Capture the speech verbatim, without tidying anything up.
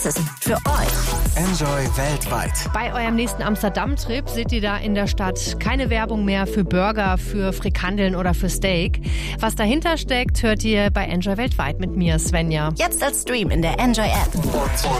Das ist für euch. Enjoy weltweit. Bei eurem nächsten Amsterdam-Trip seht ihr da in der Stadt keine Werbung mehr für Burger, für Frikandeln oder für Steak. Was dahinter steckt, hört ihr bei Enjoy weltweit mit mir, Svenja. Jetzt als Stream in der Enjoy App.